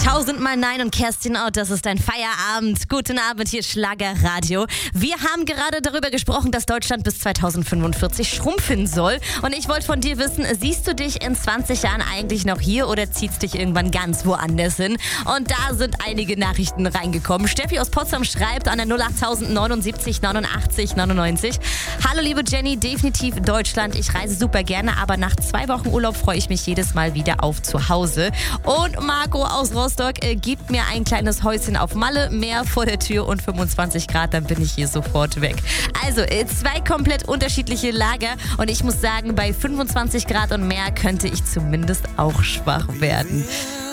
Tausendmal Nein und Kerstin Ott, das ist dein Feierabend. Guten Abend, hier Schlagerradio. Wir haben gerade darüber gesprochen, dass Deutschland bis 2045 schrumpfen soll. Und ich wollte von dir wissen, siehst du dich in 20 Jahren eigentlich noch hier oder ziehst dich irgendwann ganz woanders hin? Und da sind einige Nachrichten reingekommen. Steffi aus Potsdam schreibt an der 08000 79 89 99. Hallo liebe Jenny, definitiv Deutschland. Ich reise super gerne, aber nach 2 Wochen Urlaub freue ich mich jedes Mal wieder auf zu Hause. Und Marco aus Rostock gibt mir ein kleines Häuschen auf Malle, Meer vor der Tür und 25 Grad, dann bin ich hier sofort weg. Also 2 komplett unterschiedliche Lager und ich muss sagen, bei 25 Grad und mehr könnte ich zumindest auch schwach werden.